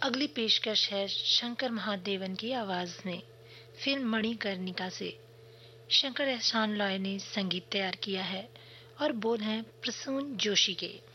अगली पेशकश है शंकर महादेवन की आवाज में फिल्म मणिकर्णिका से। शंकर एहसान लॉय ने संगीत तैयार किया है और बोल हैं प्रसून जोशी के।